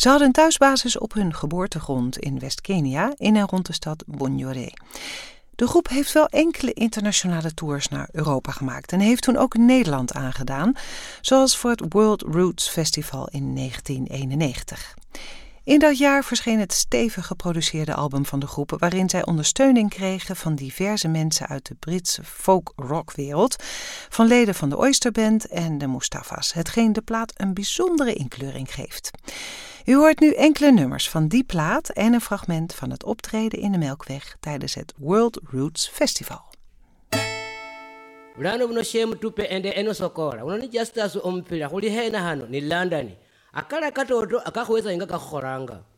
Ze hadden een thuisbasis op hun geboortegrond in West-Kenia in en rond de stad Bunyore. De groep heeft wel enkele internationale tours naar Europa gemaakt en heeft toen ook Nederland aangedaan, zoals voor het World Roots Festival in 1991. In dat jaar verscheen het stevig geproduceerde album van de groep, waarin zij ondersteuning kregen van diverse mensen uit de Britse folk-rockwereld, van leden van de Oyster Band en de Mustafas, hetgeen de plaat een bijzondere inkleuring geeft. U hoort nu enkele nummers van die plaat en een fragment van het optreden in de Melkweg tijdens het World Roots Festival. Ulano buno shemu tupe ende eno sokora. Uno ni just as umpira kuli hena hano ni London. Akala katoto akakweza inga kakhoranga.